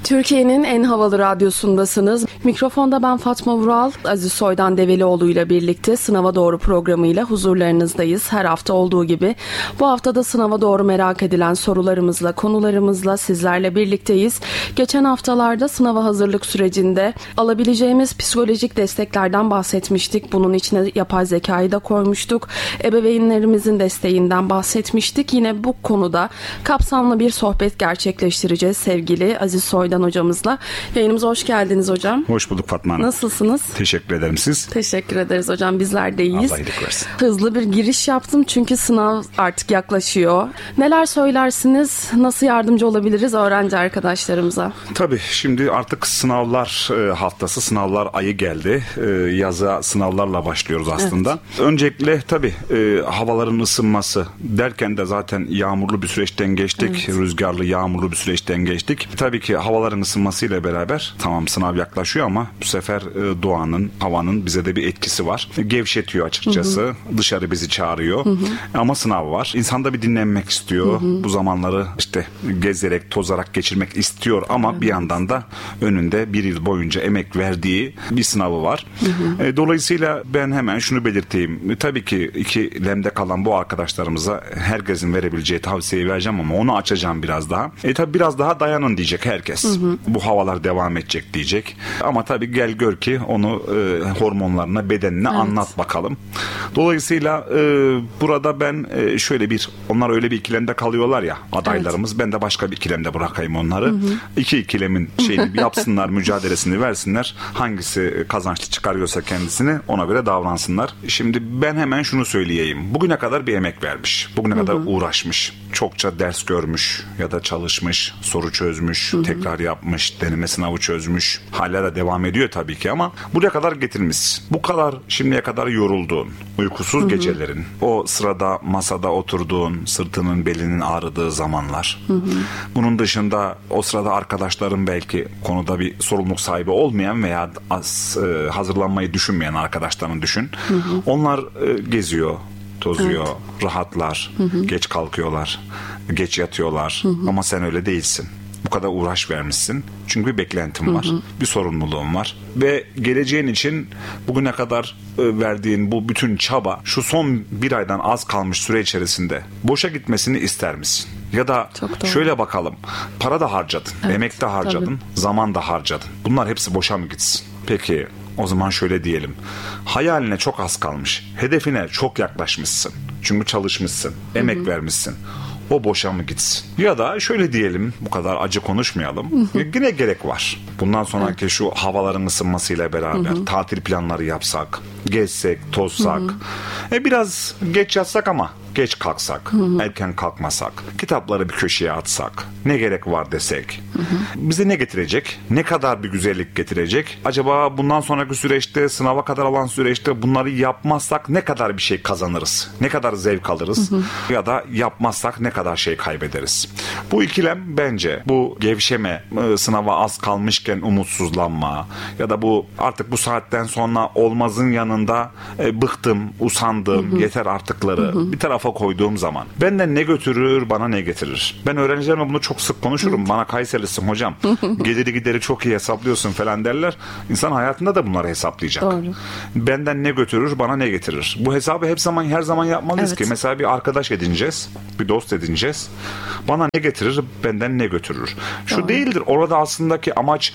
Türkiye'nin en havalı radyosundasınız. Mikrofonda ben Fatma Vural, Aziz Soydan Develioğlu ile birlikte Sınava Doğru programıyla huzurlarınızdayız. Her hafta olduğu gibi bu hafta da sınava doğru merak edilen sorularımızla, konularımızla sizlerle birlikteyiz. Geçen haftalarda sınava hazırlık sürecinde alabileceğimiz psikolojik desteklerden bahsetmiştik. Bunun içine yapay zekayı da koymuştuk. Ebeveynlerimizin desteğinden bahsetmiştik. Yine bu konuda kapsamlı bir sohbet gerçekleştireceğiz sevgili Aziz Soydan hocamızla. Yayınımıza hoş geldiniz hocam. Hoş bulduk Fatma Hanım. Nasılsınız? Teşekkür ederim, siz? Teşekkür ederiz hocam. Bizler de iyiyiz. Allah iyilik versin. Hızlı bir giriş yaptım çünkü sınav artık yaklaşıyor. Neler söylersiniz? Nasıl yardımcı olabiliriz öğrenci arkadaşlarımıza? Tabii şimdi artık sınavlar haftası, sınavlar ayı geldi. Yaza sınavlarla başlıyoruz aslında. Evet. Öncelikle tabii havaların ısınması derken de zaten yağmurlu bir süreçten geçtik. Evet. Rüzgarlı, yağmurlu bir süreçten geçtik. Tabii ki havaların ısınmasıyla beraber tamam sınav yaklaşıyor ama bu sefer doğanın, havanın bize de bir etkisi var. Gevşetiyor açıkçası. Hı hı. Dışarı bizi çağırıyor. Hı hı. Ama sınav var. İnsan da bir dinlenmek istiyor. Hı hı. Bu zamanları işte gezerek, tozarak geçirmek istiyor ama evet, bir yandan da önünde bir yıl boyunca emek verdiği bir sınavı var. Hı hı. Dolayısıyla ben hemen şunu belirteyim. Tabii ki ikilemde kalan bu arkadaşlarımıza herkesin verebileceği tavsiyeyi vereceğim ama onu açacağım biraz daha. Tabii biraz daha dayanın diyecek herkes. Hı hı. Bu havalar devam edecek diyecek. Ama tabii gel gör ki onu hormonlarına, bedenine evet, anlat bakalım. Dolayısıyla burada ben şöyle onlar öyle bir ikilemde kalıyorlar ya adaylarımız. Evet. Ben de başka bir ikilemde bırakayım onları. Hı hı. İki ikilemin şeyini yapsınlar, mücadelesini versinler. Hangisi kazançlı çıkarıyorsa kendisini ona göre davransınlar. Şimdi ben hemen şunu söyleyeyim. Bugüne kadar bir emek vermiş. Bugüne hı hı, kadar uğraşmış. Çokça ders görmüş ya da çalışmış, soru çözmüş, hı hı, tekrar yapmış, deneme sınavı çözmüş. Hala da devam ediyor tabii ki ama buraya kadar getirmiş. Bu kadar şimdiye kadar yorulduğun, uykusuz hı hı, gecelerin, o sırada masada oturduğun, sırtının belinin ağrıdığı zamanlar. Hı hı. Bunun dışında o sırada arkadaşların belki konuda bir sorumluluk sahibi olmayan veya hazırlanmayı düşünmeyen arkadaşlarını düşün. Hı hı. Onlar geziyor, tozuyor, evet, rahatlar, hı hı, geç kalkıyorlar, geç yatıyorlar, hı hı, ama sen öyle değilsin. Bu kadar uğraş vermişsin. Çünkü bir beklentin var. Hı hı. Bir sorumluluğun var. Ve geleceğin için bugüne kadar verdiğin bu bütün çaba şu son bir aydan az kalmış süre içerisinde boşa gitmesini ister misin? Ya da şöyle bakalım. Para da harcadın. Evet, emek de harcadın. Tabii. Zaman da harcadın. Bunlar hepsi boşa mı gitsin? Peki o zaman şöyle diyelim. Hayaline çok az kalmış. Hedefine çok yaklaşmışsın. Çünkü çalışmışsın. Emek hı hı, vermişsin. O boşa mı gitsin? Ya da şöyle diyelim, bu kadar acı konuşmayalım. Hı hı. Yine gerek var. Bundan sonraki evet, şu havaların ısınmasıyla beraber hı hı, tatil planları yapsak, gezsek, tozsak, hı hı, biraz geç yatsak ama geç kalksak, hı hı, erken kalkmasak, kitapları bir köşeye atsak, ne gerek var desek, hı hı, bize ne getirecek? Ne kadar bir güzellik getirecek? Acaba bundan sonraki süreçte, sınava kadar olan süreçte bunları yapmazsak ne kadar bir şey kazanırız? Ne kadar zevk alırız? Hı hı. Ya da yapmazsak ne kadar şey kaybederiz? Bu ikilem bence bu gevşeme, sınava az kalmışken umutsuzlanma ya da bu artık bu saatten sonra olmazın yanında bıktım, usandım, hı hı, yeter artıkları hı hı, bir tarafa koyduğum zaman benden ne götürür, bana ne getirir? Ben öğrencilerime bunu çok sık konuşurum. Evet. Bana Kayseri'lisin hocam. Geliri gideri çok iyi hesaplıyorsun falan derler. İnsan hayatında da bunları hesaplayacak. Doğru. Benden ne götürür, bana ne getirir? Bu hesabı her zaman yapmalıyız, evet, ki mesela bir arkadaş edineceğiz, bir dost edineceğiz. Bana ne getirir, benden ne götürür? Şu doğru, değildir. Orada aslındaki amaç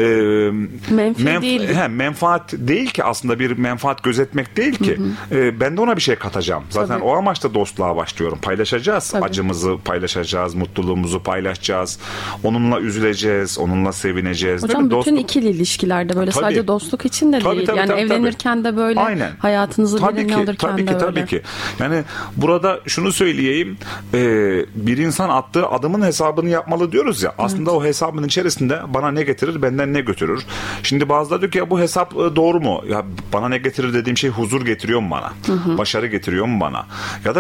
menfaat değil ki, aslında bir menfaat gözetmek değil ki. Hı hı. Ben de ona bir şey katacağım. Zaten tabii, o amaçla dostluğa başlıyorum. Paylaşacağız. Tabii. Acımızı paylaşacağız, mutluluğumuzu paylaşacağız. Onunla üzüleceğiz, onunla sevineceğiz. Hocam bütün ikili ilişkilerde böyle tabii, sadece dostluk için de değil. Yani evlenirken de böyle, aynen, hayatınızı birini alırken de öyle. Tabii ki. Yani burada şunu söyleyeyim. Bir insan attığı adımın hesabını yapmalı diyoruz ya. Aslında evet, o hesabın içerisinde bana ne getirir, benden ne götürür? Şimdi bazıları diyor ki ya bu hesap doğru mu? Ya bana ne getirir dediğim şey huzur getiriyor mu bana? Hı hı. Başarı getiriyor mu bana? Ya da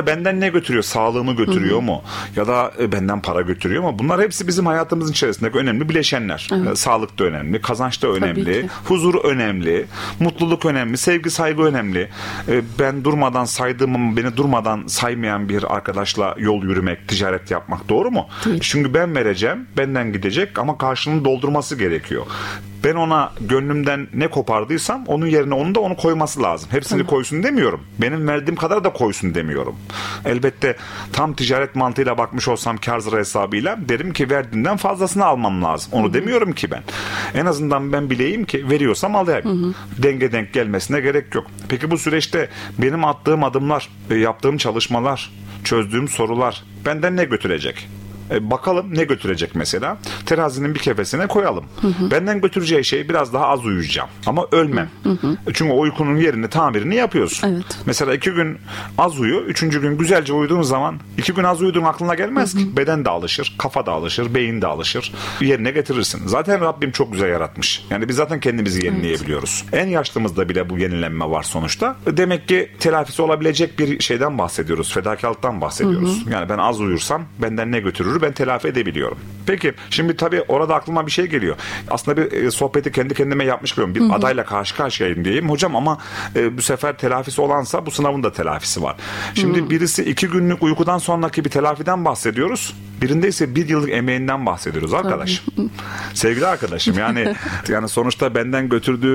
benden ne götürüyor? Sağlığımı götürüyor mu? Ya da benden para götürüyor mu? Bunlar hepsi bizim hayatımızın içerisindeki önemli bileşenler. Sağlık da önemli, kazanç da önemli, huzur önemli, mutluluk önemli, sevgi, saygı önemli. Ben durmadan saydığım ama beni durmadan saymayan bir arkadaşla yol yürümek, ticaret yapmak doğru mu? Değil. Çünkü ben vereceğim, benden gidecek ama karşılığını doldurması gerekiyor. Ben ona gönlümden ne kopardıysam onun yerine onu koyması lazım. Hepsini koysun demiyorum. Benim verdiğim kadar da koysun demiyorum. Elbette tam ticaret mantığıyla bakmış olsam kar zarar hesabıyla derim ki verdiğimden fazlasını almam lazım. Onu demiyorum ki ben. En azından ben bileyim ki veriyorsam alayım. Denge denk gelmesine gerek yok. Peki bu süreçte benim attığım adımlar, yaptığım çalışmalar, çözdüğüm sorular benden ne götürecek? Bakalım ne götürecek mesela? Terazinin bir kefesine koyalım. Benden götüreceği şey biraz daha az uyuyacağım. Ama ölmem. Çünkü o uykunun yerini, tamirini yapıyorsun. Evet. Mesela 2 gün az uyu, 3. gün güzelce uyuduğun zaman 2 gün az uyuduğun aklına gelmez ki. Beden de alışır, kafa da alışır, beyin de alışır. Yerine getirirsin. Zaten Rabbim çok güzel yaratmış. Yani biz zaten kendimizi yenileyebiliyoruz. En yaşlımızda bile bu yenilenme var sonuçta. Demek ki telafisi olabilecek bir şeyden bahsediyoruz. Fedakarlıktan bahsediyoruz. Yani ben az uyursam benden ne götürür? Ben telafi edebiliyorum. Peki şimdi tabii orada aklıma bir şey geliyor. Aslında bir sohbeti kendi kendime yapmış gibi bir adayla karşı karşıyayım diyeyim. Hocam ama bu sefer telafisi olansa bu sınavın da telafisi var. Şimdi birisi 2 günlük uykudan sonraki bir telafiden bahsediyoruz. Birinde ise 1 yıllık emeğinden bahsediyoruz arkadaş. Sevgili arkadaşım yani sonuçta benden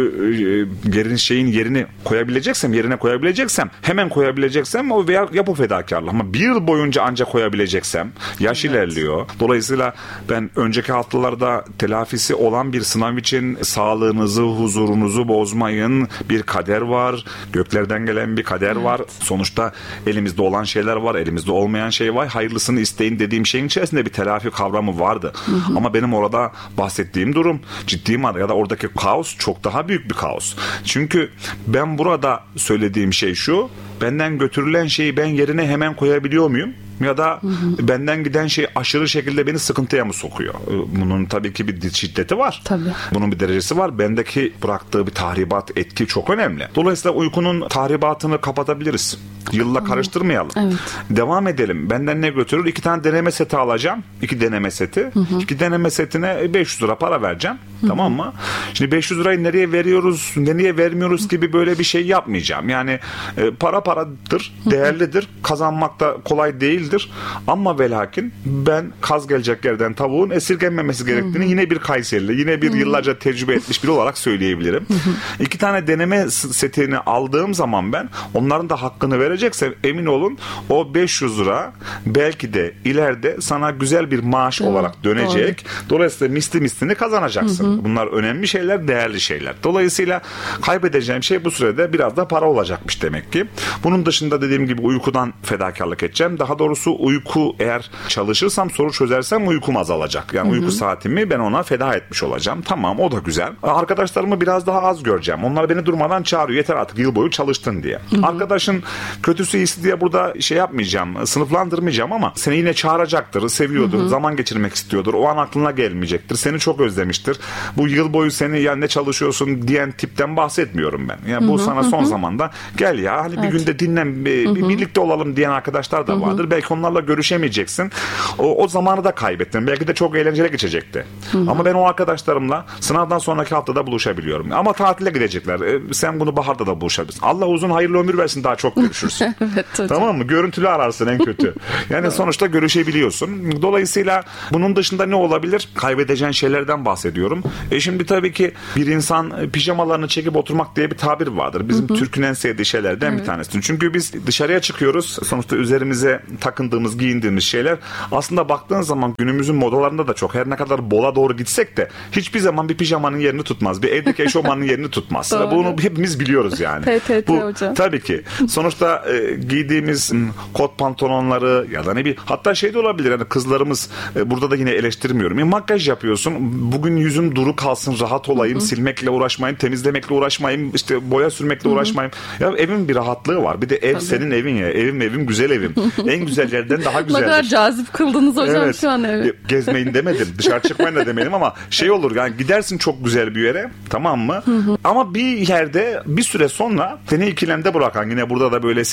götürdüğü şeyin yerine koyabileceksem hemen koyabileceksem o veya yap o fedakarlığı. Ama 1 yıl boyunca ancak koyabileceksem yaş ilerliyor. Dolayısıyla ben önceki haftalarda telafisi olan bir sınav için sağlığınızı, huzurunuzu bozmayın. Bir kader var. Göklerden gelen bir kader var. Sonuçta elimizde olan şeyler var. Elimizde olmayan şey var. Hayırlısını isteyin dediğim şeyin içerisinde bir telafi kavramı vardı. Ama benim orada bahsettiğim durum ciddi manada ya da oradaki kaos çok daha büyük bir kaos. Çünkü ben burada söylediğim şey şu: benden götürülen şeyi ben yerine hemen koyabiliyor muyum? Ya da benden giden şey aşırı şekilde beni sıkıntıya mı sokuyor? Bunun tabii ki bir şiddeti var. Tabii. Bunun bir derecesi var. Bendeki bıraktığı bir tahribat, etki çok önemli. Dolayısıyla uykunun tahribatını kapatabiliriz. Yılla karıştırmayalım. Evet. Devam edelim. Benden ne götürür? 2 tane deneme seti alacağım. 2 deneme seti. 2 deneme setine 500 lira para vereceğim. Tamam mı? Şimdi 500 lirayı nereye veriyoruz, nereye vermiyoruz gibi böyle bir şey yapmayacağım. Yani para paradır, değerlidir. Kazanmak da kolay değildir. Ama ve lakin ben kaz gelecek yerden tavuğun esirgenmemesi gerektiğini yine bir Kayserili, yine bir yıllarca tecrübe etmiş biri olarak söyleyebilirim. 2 tane deneme setini aldığım zaman ben onların da hakkını vereceksem emin olun o 500 lira belki de ileride sana güzel bir maaş olarak dönecek. Doğru. Dolayısıyla mislini kazanacaksın. Bunlar önemli şeyler, değerli şeyler. Dolayısıyla kaybedeceğim şey bu sürede biraz da para olacakmış demek ki. Bunun dışında dediğim gibi uykudan fedakarlık edeceğim. Daha doğrusu uyku, eğer çalışırsam, soru çözersem uykum azalacak. Yani uyku saatimi ben ona feda etmiş olacağım. Tamam, o da güzel. Arkadaşlarımı biraz daha az göreceğim. Onlar beni durmadan çağırıyor. Yeter artık, yıl boyu çalıştın diye. Arkadaşın kötüsü iyisi diye burada şey yapmayacağım, sınıflandırmayacağım ama seni yine çağıracaktır, seviyordur, zaman geçirmek istiyordur. O an aklına gelmeyecektir. Seni çok özlemiştir. Bu yıl boyu seni ya ne çalışıyorsun diyen tipten bahsetmiyorum ben. Yani bu sana son zamanda gel ya hani bir günde dinlen, birlikte olalım diyen arkadaşlar da vardır. Belki onlarla görüşemeyeceksin. O zamanı da kaybettin. Belki de çok eğlenceli geçecekti. Ama ben o arkadaşlarımla sınavdan sonraki haftada buluşabiliyorum. Ama tatile gidecekler. Sen bunu baharda da buluşabilirsin. Allah uzun hayırlı ömür versin, daha çok görüşürsün. Evet, tamam mı? Görüntülü ararsın en kötü. Yani sonuçta görüşebiliyorsun. Dolayısıyla bunun dışında ne olabilir? Kaybedeceğin şeylerden bahsediyorum. Şimdi tabii ki bir insan pijamalarını çekip oturmak diye bir tabir vardır. Bizim Türk'ün en sevdiği şeylerden bir tanesi. Çünkü biz dışarıya çıkıyoruz. Sonuçta üzerimize takındığımız, giyindiğimiz şeyler aslında baktığın zaman günümüzün modalarında da çok. Her ne kadar bola doğru gitsek de hiçbir zaman bir pijamanın yerini tutmaz. Bir evdeki eşofmanın yerini tutmaz. Bunu hepimiz biliyoruz yani. Bu hocam. Tabii ki. Sonuçta giydiğimiz kot pantolonları ya da ne bir, hatta şey de olabilir. Yani kızlarımız, burada da yine eleştirmiyorum. Makyaj yapıyorsun. Bugün yüzüm duru kalsın, rahat olayım, silmekle uğraşmayayım, temizlemekle uğraşmayayım, işte boya sürmekle uğraşmayayım. Ya evin bir rahatlığı var. Bir de ev senin evin ya. Evim güzel evim. En güzel yerden daha güzeldir. Ne kadar cazip kıldınız hocam şu an evi. Gezmeyin demedim. Dışarı çıkmayın da demedim ama şey olur yani, gidersin çok güzel bir yere, tamam mı? Ama bir yerde bir süre sonra seni ikilemde bırakan, yine burada da böyle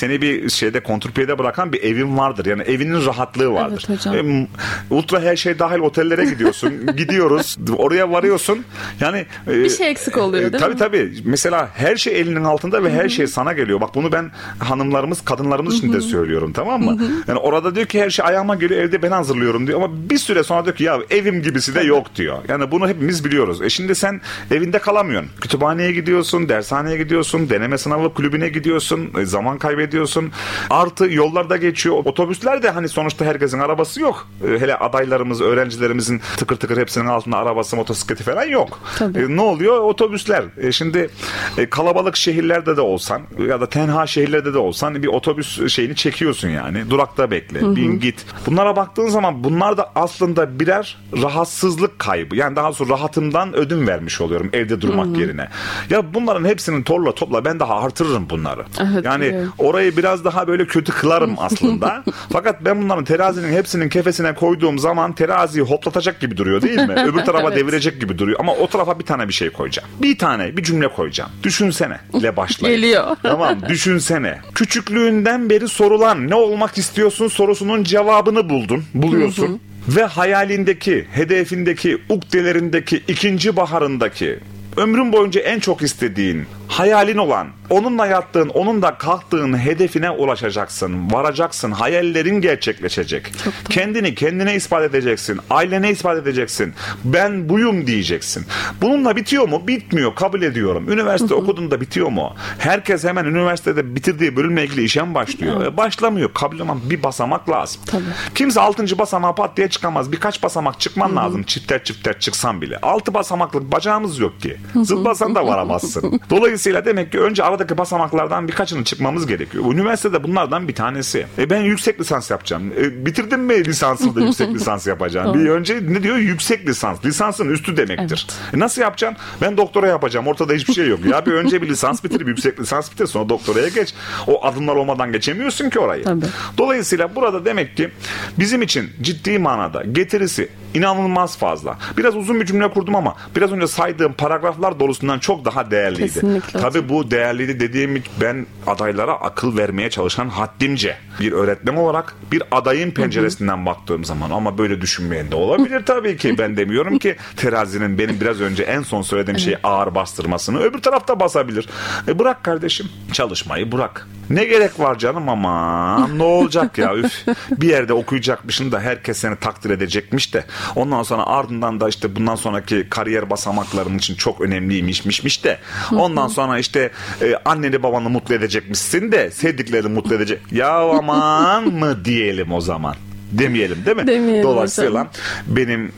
seni bir şeyde kontrpiyede bırakan bir evin vardır. Yani evinin rahatlığı vardır. Evet hocam. Ultra her şey dahil otellere gidiyorsun. Gidiyoruz. Oraya varıyorsun. Yani bir şey eksik oluyor değil mi? Tabii. Mesela her şey elinin altında ve her şey sana geliyor. Bak bunu ben hanımlarımız, kadınlarımız için de söylüyorum, tamam mı? Yani orada diyor ki her şey ayağıma geliyor, evde ben hazırlıyorum diyor. Ama bir süre sonra diyor ki ya evim gibisi de yok diyor. Yani bunu hepimiz biliyoruz. Şimdi sen evinde kalamıyorsun. Kütüphaneye gidiyorsun, dershaneye gidiyorsun, deneme sınavı kulübüne gidiyorsun, zaman kaybediyorsun. Artı yollarda geçiyor. Otobüsler de hani sonuçta herkesin arabası yok. Hele adaylarımız, öğrencilerimizin tıkır tıkır hepsinin altında arabası, motosikleti falan yok. Ne oluyor? Otobüsler. Şimdi kalabalık şehirlerde de olsan ya da tenha şehirlerde de olsan bir otobüs şeyini çekiyorsun yani. Durakta bekle, bin git. Bunlara baktığın zaman bunlar da aslında birer rahatsızlık kaybı. Yani daha sonra rahatımdan ödün vermiş oluyorum evde durmak yerine. Ya bunların hepsinin torla topla ben daha artırırım bunları. Evet, yani orayı biraz daha böyle kötü kılarım aslında. Fakat ben bunların terazinin hepsinin kefesine koyduğum zaman teraziyi hoplatacak gibi duruyor değil mi? Öbür tarafa devirecek gibi duruyor. Ama o tarafa bir tane bir şey koyacağım. Bir cümle koyacağım. Düşünsene ile başlayın. Geliyor. Tamam, düşünsene. Küçüklüğünden beri sorulan ne olmak istiyorsun sorusunun cevabını buluyorsun. Ve hayalindeki, hedefindeki, ukdelerindeki, ikinci baharındaki, ömrün boyunca en çok istediğin, hayalin olan, onunla yattığın, onunla kalktığın hedefine ulaşacaksın, varacaksın, hayallerin gerçekleşecek. Kendine ispat edeceksin, ailene ispat edeceksin. Ben buyum diyeceksin. Bununla bitiyor mu? Bitmiyor, kabul ediyorum. Üniversite okuduğunda bitiyor mu? Herkes hemen üniversitede bitirdiği bölümle ilgili işe mi başlıyor? Başlamıyor, kabul edemem. Bir basamak lazım. Tabii. Kimse 6. basamağa pat diye çıkamaz. Birkaç basamak çıkman lazım. Çifter çıksan bile. 6 basamaklık bacağımız yok ki. Zıplasan da varamazsın. Dolayısıyla demek ki önce aradaki basamaklardan birkaçını çıkmamız gerekiyor. Üniversitede bunlardan bir tanesi. Ben yüksek lisans yapacağım. Bitirdim mi lisansını da yüksek lisans yapacağım? Bir önce ne diyor? Yüksek lisans. Lisansın üstü demektir. Evet. Nasıl yapacaksın? Ben doktora yapacağım. Ortada hiçbir şey yok. Ya bir önce bir lisans bitir, bir yüksek lisans bitir, sonra doktoraya geç. O adımlar olmadan geçemiyorsun ki orayı. Tabii. Dolayısıyla burada demek ki bizim için ciddi manada getirisi inanılmaz fazla. Biraz uzun bir cümle kurdum ama biraz önce saydığım paragraflar dolusundan çok daha değerliydi. Kesinlikle. Tabii bu değerliydi dediğim, ben adaylara akıl vermeye çalışan haddimce bir öğretmen olarak bir adayın penceresinden baktığım zaman, ama böyle düşünmeyen de olabilir tabii ki. Ben demiyorum ki terazinin benim biraz önce en son söylediğim şeyi ağır bastırmasını öbür tarafta basabilir. Bırak kardeşim, çalışmayı bırak. Ne gerek var canım, ama ne olacak ya, üf. Bir yerde okuyacakmışsın da herkes seni takdir edecekmiş de ondan sonra ardından da işte bundan sonraki kariyer basamakların için çok önemliymişmiş de ondan sonra işte anneni babanı mutlu edecekmişsin de sevdiklerini mutlu edecek. Ya aman mı diyelim o zaman? Demeyelim değil mi? Demeyelim Dolayısıyla hocam. benim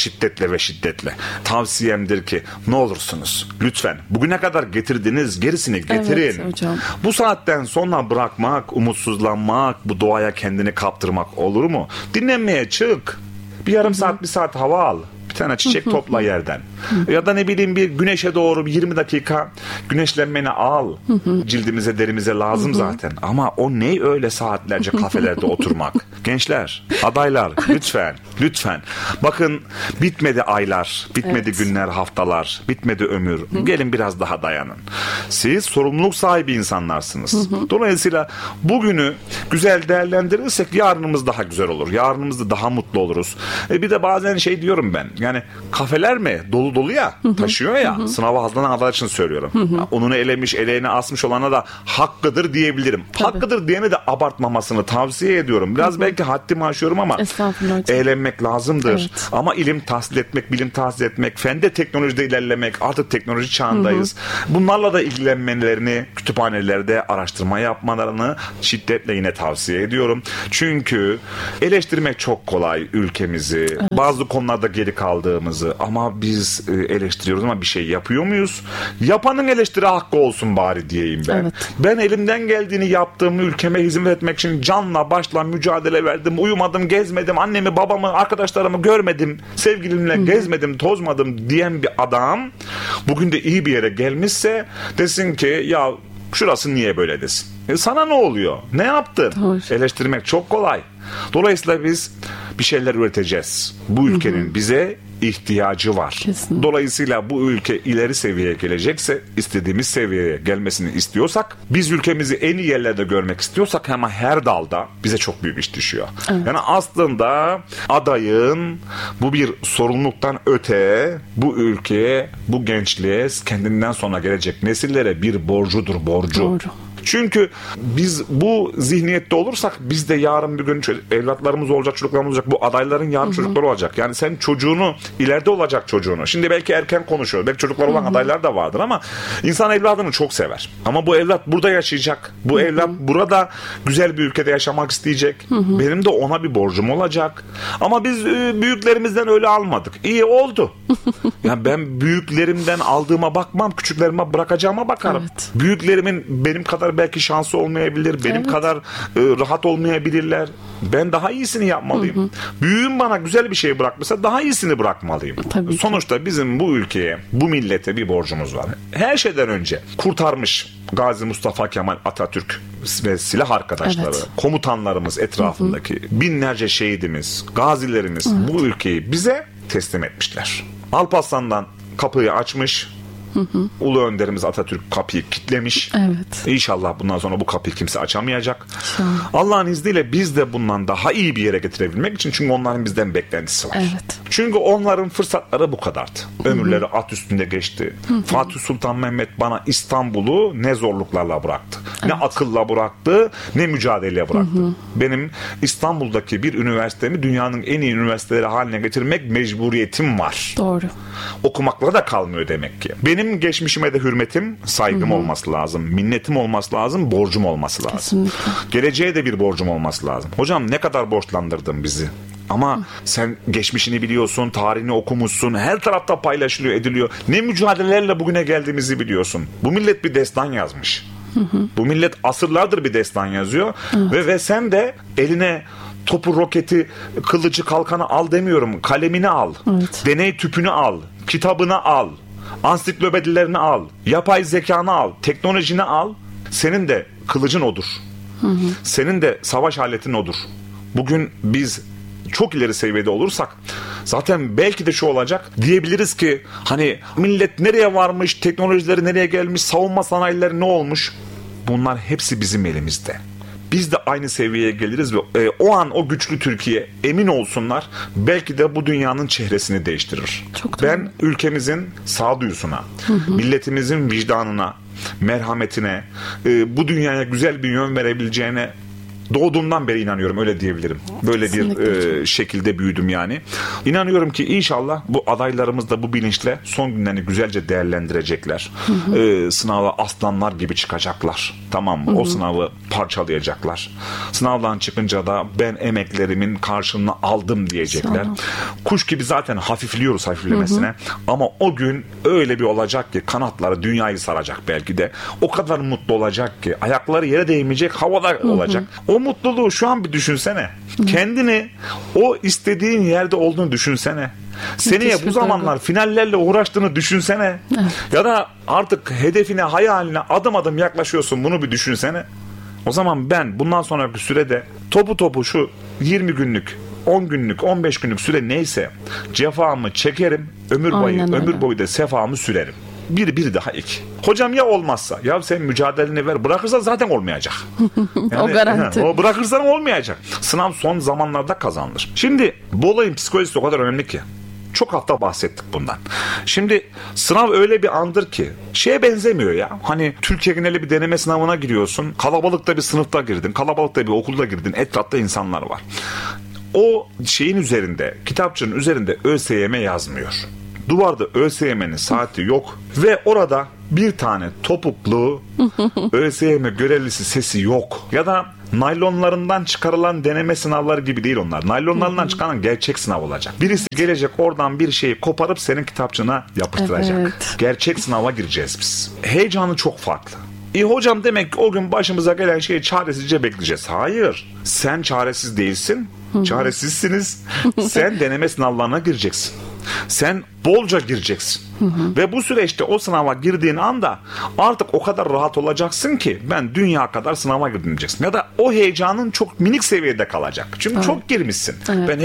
şiddetle tavsiyemdir ki ne olursunuz lütfen bugüne kadar getirdiniz, gerisini getirin. Evet hocam. Bu saatten sonra bırakmak, umutsuzlanmak, bu doğaya kendini kaptırmak olur mu? Dinlenmeye çık. Bir yarım saat, bir saat hava al. Bir tane çiçek topla yerden. Ya da ne bileyim bir güneşe doğru bir 20 dakika güneşlenmeni al. Cildimize, derimize lazım zaten. Ama o ne öyle saatlerce kafelerde oturmak? Gençler, adaylar, lütfen. Bakın bitmedi aylar, bitmedi günler, haftalar, bitmedi ömür. Gelin biraz daha dayanın. Siz sorumluluk sahibi insanlarsınız. Dolayısıyla bugünü güzel değerlendirirsek yarınımız daha güzel olur. Yarınımızda daha mutlu oluruz. Bir de bazen şey diyorum ben. Yani kafeler mi? Dolu ya. Taşıyor ya. Sınava hazırlanan adaylar için söylüyorum. Onunu elemiş, eleğini asmış olana da hakkıdır diyebilirim. Tabii. Hakkıdır diyene de abartmamasını tavsiye ediyorum. Biraz belki haddimi aşıyorum ama eğlenmek lazımdır. Evet. Ama ilim tahsil etmek, bilim tahsil etmek, fende teknolojide ilerlemek, artık teknoloji çağındayız. Bunlarla da ilgilenmelerini, kütüphanelerde araştırma yapmalarını şiddetle yine tavsiye ediyorum. Çünkü eleştirmek çok kolay ülkemizi. Evet. Bazı konularda geri kaldığımızı, ama biz eleştiriyoruz ama bir şey yapıyor muyuz? Yapanın eleştiri hakkı olsun bari diyeyim ben. Evet. Ben elimden geldiğini yaptım, ülkeme hizmet etmek için canla başla mücadele verdim, uyumadım, gezmedim, annemi, babamı, arkadaşlarımı görmedim, sevgilimle gezmedim, tozmadım diyen bir adam bugün de iyi bir yere gelmişse desin ki ya şurası niye böyle desin. Sana ne oluyor? Ne yaptın? Doğru. Eleştirmek çok kolay. Dolayısıyla biz bir şeyler üreteceğiz. Bu ülkenin bize ihtiyacı var. Kesinlikle. Dolayısıyla bu ülke ileri seviyeye gelecekse, istediğimiz seviyeye gelmesini istiyorsak, biz ülkemizi en iyi yerlerde görmek istiyorsak hemen her dalda bize çok büyük iş düşüyor. Evet. Yani aslında adayın bu bir sorumluluktan öte bu ülkeye, bu gençliğe, kendinden sonra gelecek nesillere bir borcudur, borcu. Doğru. Çünkü biz bu zihniyette olursak biz de yarın bir gün evlatlarımız olacak, çocuklarımız olacak. Bu adayların yarın çocukları olacak. Yani sen çocuğunu, ileride olacak çocuğunu. Şimdi belki erken konuşuyor. Belki çocuklar olan adaylar da vardır ama insan evladını çok sever. Ama bu evlat burada yaşayacak. Bu evlat burada güzel bir ülkede yaşamak isteyecek. Benim de ona bir borcum olacak. Ama biz büyüklerimizden öyle almadık. İyi oldu. Yani ben büyüklerimden aldığıma bakmam, küçüklerime bırakacağıma bakarım. Evet. Büyüklerimin benim kadar belki şansı olmayabilir, benim kadar rahat olmayabilirler. Ben daha iyisini yapmalıyım. Büyüğüm bana güzel bir şey bırakmışsa daha iyisini bırakmalıyım. Tabii Sonuçta ki. bizim bu ülkeye, bu millete bir borcumuz var. Her şeyden önce kurtarmış Gazi Mustafa Kemal Atatürk ve silah arkadaşları, komutanlarımız etrafındaki binlerce şehidimiz, gazilerimiz bu ülkeyi bize teslim etmişler. Alparslan'dan kapıyı açmış, Ulu Önderimiz Atatürk kapıyı kilitlemiş. Evet. İnşallah bundan sonra bu kapıyı kimse açamayacak. İnşallah. Allah'ın izniyle biz de bundan daha iyi bir yere getirebilmek için, çünkü onların bizden beklentisi var. Evet. Çünkü onların fırsatları bu kadardı. Ömürleri at üstünde geçti. Fatih Sultan Mehmet bana İstanbul'u ne zorluklarla bıraktı. Ne akılla bıraktı, ne mücadeleyle bıraktı. Benim İstanbul'daki bir üniversitemi dünyanın en iyi üniversiteleri haline getirmek mecburiyetim var. Doğru. Okumakla da kalmıyor demek ki. Benim geçmişime de hürmetim, saygım olması lazım. Minnetim olması lazım, borcum olması lazım. Kesinlikle. Geleceğe de bir borcum olması lazım. Hocam ne kadar borçlandırdın bizi. Ama sen geçmişini biliyorsun, tarihini okumuşsun, her tarafta paylaşılıyor, ediliyor. Ne mücadelelerle bugüne geldiğimizi biliyorsun. Bu millet bir destan yazmış. Bu millet asırlardır bir destan yazıyor. Ve sen de eline topu, roketi, kılıcı, kalkanı al demiyorum. Kalemini al. Evet. Deney tüpünü al. Kitabını al. Ansiklopedilerini al. Yapay zekanı al. Teknolojini al. Senin de kılıcın odur. Senin de savaş aletin odur. Bugün biz çok ileri seviyede olursak zaten belki de şu olacak, diyebiliriz ki hani millet nereye varmış, teknolojileri nereye gelmiş, savunma sanayileri ne olmuş, bunlar hepsi bizim elimizde. Biz de aynı seviyeye geliriz ve o an o güçlü Türkiye, emin olsunlar, belki de bu dünyanın çehresini değiştirir. Çok doğru. Ben ülkemizin sağduyusuna, milletimizin vicdanına, merhametine, bu dünyaya güzel bir yön verebileceğine doğduğumdan beri inanıyorum, öyle diyebilirim. Böyle bir şekilde büyüdüm yani. İnanıyorum ki inşallah bu adaylarımız da bu bilinçle son günlerini güzelce değerlendirecekler. Sınava aslanlar gibi çıkacaklar. Tamam mı? O sınavı parçalayacaklar. Sınavdan çıkınca da ben emeklerimin karşılığını aldım diyecekler. Kuş gibi zaten hafifliyoruz hafiflemesine. Ama o gün öyle bir olacak ki kanatları dünyayı saracak belki de. O kadar mutlu olacak ki ayakları yere değmeyecek, havada olacak. O mutluluğu şu an bir düşünsene. Kendini o istediğin yerde olduğunu düşünsene. Seneye bu zamanlar finallerle uğraştığını düşünsene. Ya da artık hedefine, hayaline adım adım yaklaşıyorsun, bunu bir düşünsene. O zaman ben bundan sonraki sürede topu şu 20 günlük, 10 günlük, 15 günlük süre neyse cefamı çekerim, ömür boyu da sefamı sürerim. Bir daha iki. Hocam ya olmazsa? Ya sen mücadeleni ver. Bırakırsan zaten olmayacak. Yani, o garanti. O bırakırsan olmayacak. Sınav son zamanlarda kazanılır. Şimdi bu olayın psikolojisi o kadar önemli ki. Çok hafta bahsettik bundan. Şimdi sınav öyle bir andır ki şeye benzemiyor ya. Hani Türkiye geneli bir deneme sınavına giriyorsun. Kalabalıkta bir sınıfta girdin. Kalabalıkta bir okulda girdin. Etrafta insanlar var. O şeyin üzerinde, kitapçının üzerinde ÖSYM yazmıyor. Duvarda ÖSYM'nin saati yok ve orada bir tane topuklu ÖSYM görevlisi sesi yok. Ya da naylonlarından çıkarılan deneme sınavları gibi değil onlar. Naylonlarından çıkan gerçek sınav olacak. Birisi gelecek oradan bir şeyi koparıp senin kitapçığına yapıştıracak. Evet. Gerçek sınava gireceğiz biz. Heyecanı çok farklı. Hocam demek ki o gün başımıza gelen şeyi çaresizce bekleyeceğiz. Hayır. Sen çaresiz değilsin. Çaresizsiniz. Sen deneme sınavlarına gireceksin. Sen bolca gireceksin. Ve bu süreçte o sınava girdiğin anda artık o kadar rahat olacaksın ki ben dünya kadar sınava girdim diyeceksin. Ya da o heyecanın çok minik seviyede kalacak. Çünkü çok girmişsin. Ben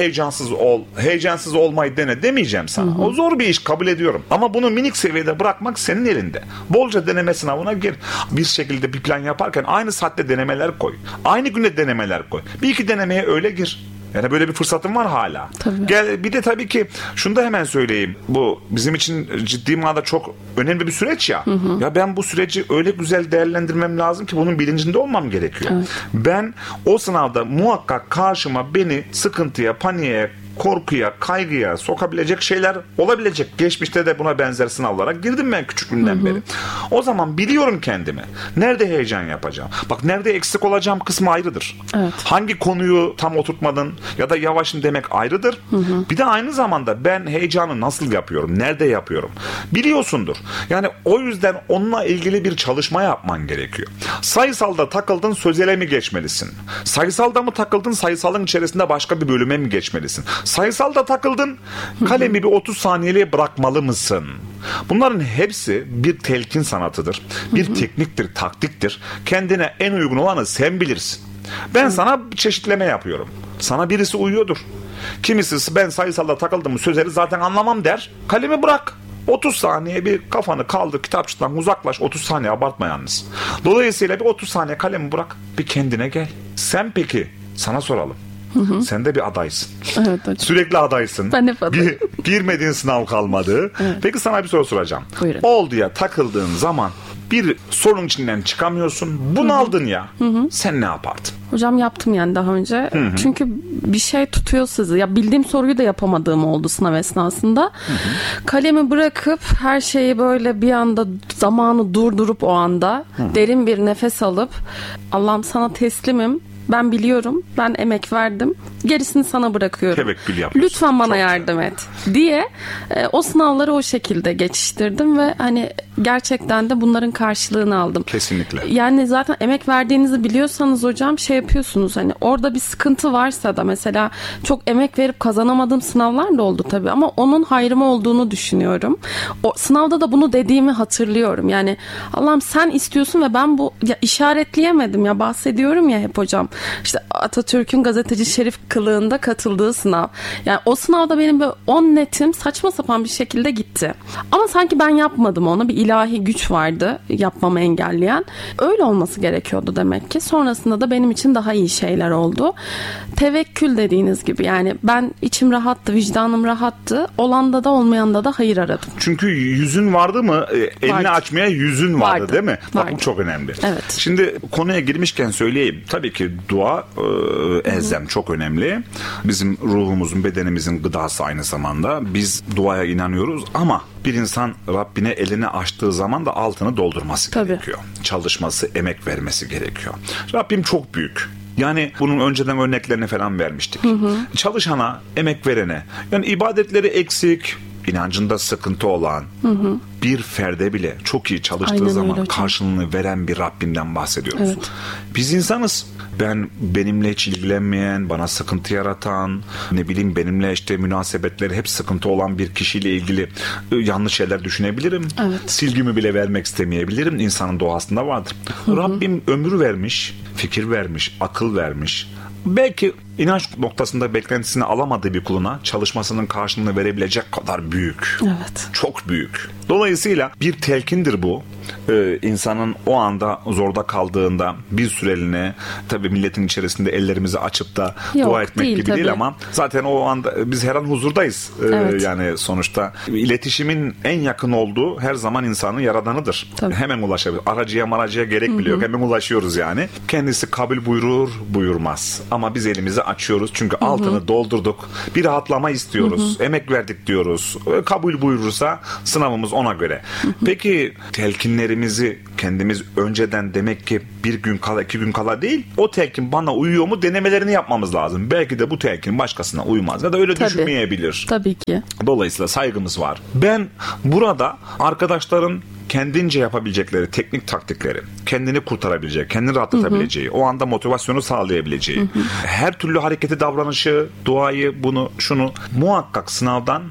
heyecansız olmayı dene demeyeceğim sana. O zor bir iş, kabul ediyorum. Ama bunu minik seviyede bırakmak senin elinde. Bolca deneme sınavına gir. Bir şekilde bir plan yaparken aynı saatte denemeler koy. Aynı günde denemeler koy. Bir iki denemeye öyle gir. Yani böyle bir fırsatım var hala. Gel, bir de tabii ki şunu da hemen söyleyeyim. Bu bizim için ciddi manada çok önemli bir süreç ya. Ya ben bu süreci öyle güzel değerlendirmem lazım ki bunun bilincinde olmam gerekiyor. Evet. Ben o sınavda muhakkak karşıma beni sıkıntıya, paniğe, korkuya, kaygıya sokabilecek şeyler olabilecek. Geçmişte de buna benzer sınavlara girdim ben küçüklüğümden beri. O zaman biliyorum kendimi. Nerede heyecan yapacağım? Bak, nerede eksik olacağım kısmı ayrıdır. Evet. Hangi konuyu tam oturtmadın ya da yavaşım demek ayrıdır. Bir de aynı zamanda ben heyecanı nasıl yapıyorum? Nerede yapıyorum? Biliyorsundur. Yani o yüzden onunla ilgili bir çalışma yapman gerekiyor. Sayısalda takıldın, sözele mi geçmelisin? Sayısalda mı takıldın, sayısalın içerisinde başka bir bölüme mi geçmelisin? Sayısalda takıldın, kalemi bir 30 saniyeliğe bırakmalı mısın? Bunların hepsi bir telkin sanatıdır. Bir tekniktir, taktiktir. Kendine en uygun olanı sen bilirsin. Ben sana çeşitleme yapıyorum. Sana birisi uyuyordur. Kimisi ben sayısalda takıldım, sözleri zaten anlamam der. Kalemi bırak. 30 saniye bir kafanı kaldır, kitapçıdan uzaklaş. 30 saniye abartma yalnız. Dolayısıyla bir 30 saniye kalemi bırak, bir kendine gel. Sen peki, sana soralım. Sen de bir adaysın. Evet hocam. Sürekli adaysın. Ben hep adayım. Girmediğin sınav kalmadı. Evet. Peki sana bir soru soracağım. Buyurun. Olduya takıldığın zaman bir sorun içinden çıkamıyorsun. Bunaldın ya. Sen ne yapardın? Hocam yaptım yani daha önce. Çünkü bir şey tutuyor sizi. Ya bildiğim soruyu da yapamadığım oldu sınav esnasında. Kalemi bırakıp her şeyi böyle bir anda zamanı durdurup o anda derin bir nefes alıp Allah'ım sana teslimim. Ben biliyorum, ben emek verdim. Gerisini sana bırakıyorum. Tevekkül yapıyorsun. Lütfen bana yardım et diye o sınavları o şekilde geçiştirdim ve hani gerçekten de bunların karşılığını aldım. Kesinlikle. Yani zaten emek verdiğinizi biliyorsanız hocam şey yapıyorsunuz, hani orada bir sıkıntı varsa da mesela çok emek verip kazanamadığım sınavlar da oldu tabii ama onun hayrıma olduğunu düşünüyorum. O sınavda da bunu dediğimi hatırlıyorum. Yani Allah'ım sen istiyorsun ve ben bu işaretleyemedim ya, bahsediyorum ya hep hocam. İşte Atatürk'ün gazeteci Şerif kılığında katıldığı sınav. Yani o sınavda benim böyle 10 netim saçma sapan bir şekilde gitti. Ama sanki ben yapmadım onu. Bir ilahi güç vardı yapmamı engelleyen. Öyle olması gerekiyordu demek ki. Sonrasında da benim için daha iyi şeyler oldu. Tevekkül dediğiniz gibi, yani ben içim rahattı, vicdanım rahattı. Olanda da olmayanda da hayır aradım. Çünkü yüzün vardı mı? Elini açmaya yüzün vardı değil mi? Bak bu çok önemli. Evet. Şimdi konuya girmişken söyleyeyim. Tabii ki dua elzem, çok önemli. Bizim ruhumuzun, bedenimizin gıdası aynı zamanda. Biz duaya inanıyoruz ama bir insan Rabbine elini açtığı zaman da altını doldurması gerekiyor. Çalışması, emek vermesi gerekiyor. Rabbim çok büyük. Yani bunun önceden örneklerini falan vermiştik. Çalışana, emek verene, yani ibadetleri eksik, inancında sıkıntı olan bir ferde bile çok iyi çalıştığı zaman karşılığını veren bir Rabbimden bahsediyoruz. Evet. Biz insanız. Benimle hiç ilgilenmeyen, bana sıkıntı yaratan, benimle işte münasebetleri hep sıkıntı olan bir kişiyle ilgili yanlış şeyler düşünebilirim. Evet. Silgimi bile vermek istemeyebilirim. İnsanın doğasında vardır. Rabbim ömür vermiş, fikir vermiş, akıl vermiş. Belki inanç noktasında beklentisini alamadığı bir kuluna çalışmasının karşılığını verebilecek kadar büyük. Evet. Çok büyük. Dolayısıyla bir telkindir bu. İnsanın o anda zorda kaldığında bir süreliğine, tabii milletin içerisinde ellerimizi açıp da dua etmek gibi değil ama zaten o anda biz her an huzurdayız. Evet. Yani sonuçta iletişimin en yakın olduğu her zaman insanın yaradanıdır. Tabii. Hemen ulaşabilir. Aracıya gerek bile yok. Hemen ulaşıyoruz yani. Kendisi kabul buyurur, buyurmaz. Ama biz elimizi açıyoruz. Çünkü altını doldurduk. Bir rahatlama istiyoruz. Emek verdik diyoruz. Kabul buyurursa sınavımız ona göre. Peki telkinlerimizi kendimiz önceden demek ki bir gün kala, 2 gün kala değil, o telkin bana uyuyor mu denemelerini yapmamız lazım. Belki de bu telkin başkasına uymaz ya da öyle düşünmeyebilir. Tabii ki. Dolayısıyla saygımız var. Ben burada arkadaşların kendince yapabilecekleri teknik taktikleri, kendini kurtarabilecek, kendini rahatlatabileceği, o anda motivasyonu sağlayabileceği, her türlü hareketi, davranışı, duayı, şunu muhakkak sınavdan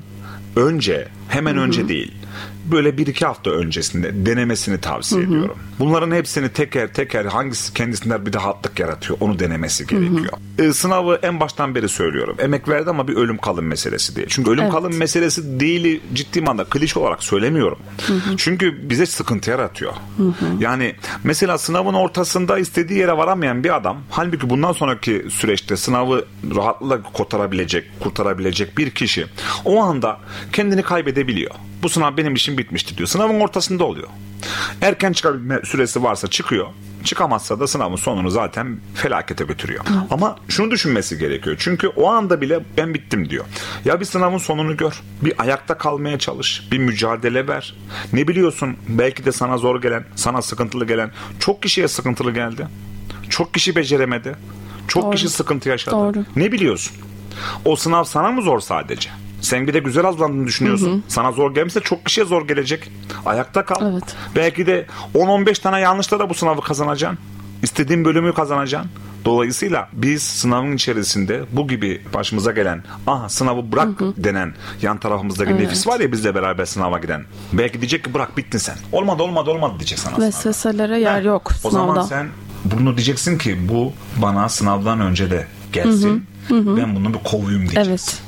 hemen önce değil, böyle 1-2 hafta öncesinde denemesini tavsiye ediyorum. Bunların hepsini teker teker hangisi kendisinden bir daha rahatlık yaratıyor onu denemesi gerekiyor. Sınavı en baştan beri söylüyorum. Emek verdi ama bir ölüm kalım meselesi değil. Çünkü ölüm kalım meselesi değil, ciddi manada klişe olarak söylemiyorum. Çünkü bize sıkıntı yaratıyor. Yani mesela sınavın ortasında istediği yere varamayan bir adam, halbuki bundan sonraki süreçte sınavı rahatlıkla kurtarabilecek bir kişi o anda kendini kaybedebiliyor. Bu sınav benim işim bitmişti diyor. Sınavın ortasında oluyor. Erken çıkabilme süresi varsa çıkıyor. Çıkamazsa da sınavın sonunu zaten felakete götürüyor. Ama şunu düşünmesi gerekiyor. Çünkü o anda bile ben bittim diyor. Ya bir sınavın sonunu gör. Bir ayakta kalmaya çalış. Bir mücadele ver. Ne biliyorsun? Belki de sana zor gelen, sana sıkıntılı gelen, çok kişiye sıkıntılı geldi. Çok kişi beceremedi. Çok kişi sıkıntı yaşadı. Ne biliyorsun? O sınav sana mı zor sadece? Sen bir de güzel hazırlandığını düşünüyorsun. Sana zor gelmişse çok kişiye zor gelecek. Ayakta kal. Evet. Belki de 10-15 tane yanlışla da bu sınavı kazanacaksın. İstediğin bölümü kazanacaksın. Dolayısıyla biz sınavın içerisinde bu gibi başımıza gelen sınavı bırak denen yan tarafımızdaki nefis var ya bizle beraber sınava giden. Belki diyecek ki bırak bittin sen. Olmadı diyecek sana. Vesveselere yer yok sınavda. O zaman sen bunu diyeceksin ki bu bana sınavdan önce de gelsin. Ben bunu bir kovuyum diyeceksin. Evet.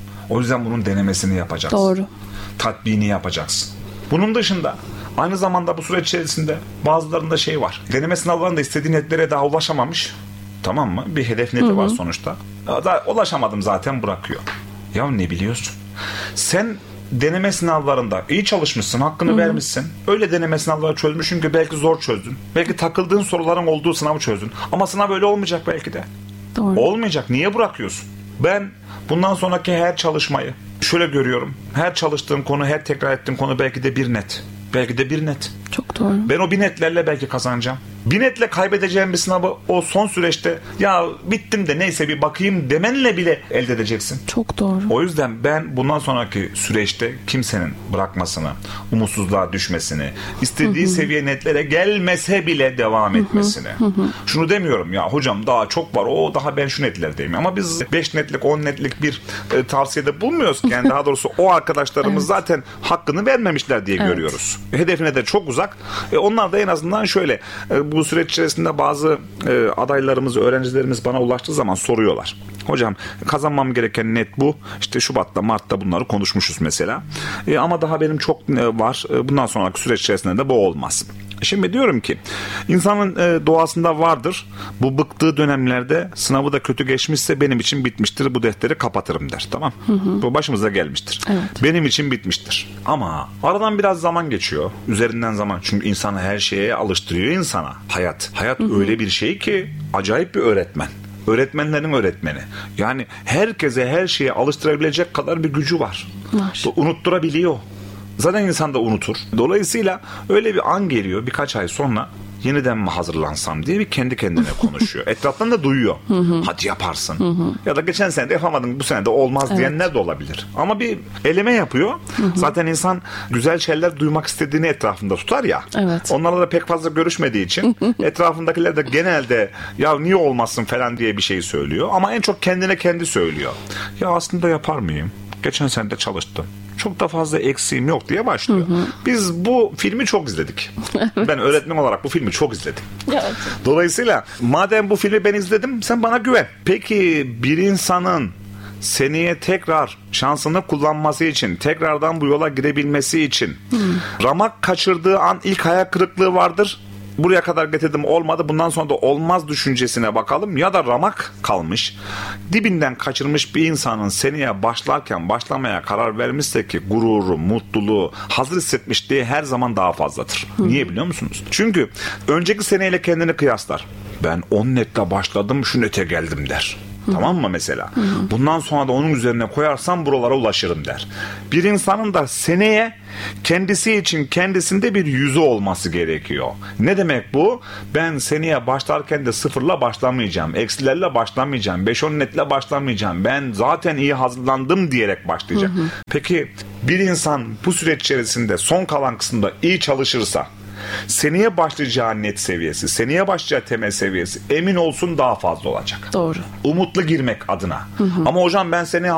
O yüzden bunun denemesini yapacaksın. Doğru. Tatbini yapacaksın. Bunun dışında aynı zamanda bu süreç içerisinde bazılarında şey var. Deneme sınavlarında istediği netlere daha ulaşamamış. Tamam mı? Bir hedef neti var sonuçta. Daha ulaşamadım zaten bırakıyor. Ya ne biliyorsun? Sen deneme sınavlarında iyi çalışmışsın, hakkını vermişsin. Öyle deneme sınavları çözmüşsün ki belki zor çözdün. Belki takıldığın soruların olduğu sınavı çözdün. Ama sınav öyle olmayacak belki de. Doğru. Olmayacak. Niye bırakıyorsun? Ben bundan sonraki her çalışmayı şöyle görüyorum. Her çalıştığım konu, her tekrar ettiğim konu belki de bir net. Belki de bir net. Çok doğru. Ben o bir netlerle belki kazanacağım. Bir netle kaybedeceğim bir sınavı o son süreçte ya bittim de neyse bir bakayım demenle bile elde edeceksin. Çok doğru. O yüzden ben bundan sonraki süreçte kimsenin bırakmasını, umutsuzluğa düşmesini, istediği seviye netlere gelmese bile devam etmesini. Şunu demiyorum ya hocam daha çok var daha ben şu netlerdeyim. Ama biz 5 netlik 10 netlik bir tavsiyede bulmuyoruz ki. Yani daha doğrusu o arkadaşlarımız zaten hakkını vermemişler diye görüyoruz. Hedefine de çok uzak. Onlar da en azından şöyle bu süreç içerisinde bazı adaylarımız, öğrencilerimiz bana ulaştığı zaman soruyorlar. Hocam kazanmam gereken net bu. İşte Şubat'ta, Mart'ta bunları konuşmuşuz mesela. Ama daha benim çok var. Bundan sonraki süreç içerisinde de bu olmaz. Şimdi diyorum ki insanın doğasında vardır. Bu bıktığı dönemlerde sınavı da kötü geçmişse benim için bitmiştir. Bu defteri kapatırım der. Tamam. Bu başımıza gelmiştir. Evet. Benim için bitmiştir. Ama aradan biraz zaman geçiyor. Üzerinden zaman. Çünkü insan her şeye alıştırıyor insana. Hayat öyle bir şey ki acayip bir öğretmen. Öğretmenlerin öğretmeni. Yani herkese her şeye alıştırabilecek kadar bir gücü var. Unutturabiliyor. Zaten insan da unutur. Dolayısıyla öyle bir an geliyor birkaç ay sonra yeniden mi hazırlansam diye bir kendi kendine konuşuyor. Etraftan da duyuyor. Hadi yaparsın. Ya da geçen sene de yapamadın bu sene de olmaz diyenler de olabilir. Ama bir eleme yapıyor. Zaten insan güzel şeyler duymak istediğini etrafında tutar ya. Evet. Onlarla da pek fazla görüşmediği için etrafındakiler de genelde ya niye olmasın falan diye bir şey söylüyor. Ama en çok kendine kendi söylüyor. Ya aslında yapar mıyım? Geçen sene de çalıştım. Çok da fazla eksiğim yok diye başlıyor. Biz bu filmi çok izledik. Ben öğretmen olarak bu filmi çok izledim. Evet. Dolayısıyla madem bu filmi ben izledim sen bana güven. Peki bir insanın seneye tekrar şansını kullanması için, tekrardan bu yola girebilmesi için ramak kaçırdığı an ilk hayal kırıklığı vardır. Buraya kadar getirdim olmadı bundan sonra da olmaz düşüncesine bakalım ya da ramak kalmış dibinden kaçırmış bir insanın seneye başlamaya karar vermişse ki gururu, mutluluğu hazır hissetmiş diye her zaman daha fazladır. Niye biliyor musunuz? Çünkü önceki seneyle kendini kıyaslar. Ben 10 netle başladım şu nete geldim der. Tamam mı mesela? Bundan sonra da onun üzerine koyarsam buralara ulaşırım der. Bir insanın da seneye kendisi için kendisinde bir yüzü olması gerekiyor. Ne demek bu? Ben seneye başlarken de sıfırla başlamayacağım. Eksilerle başlamayacağım. 5-10 netle başlamayacağım. Ben zaten iyi hazırlandım diyerek başlayacak. Peki bir insan bu süreç içerisinde son kalan kısımda iyi çalışırsa seneye başlayacağı net seviyesi, seneye başlayacağı temel seviyesi emin olsun daha fazla olacak. Doğru. Umutlu girmek adına. Ama hocam ben seneye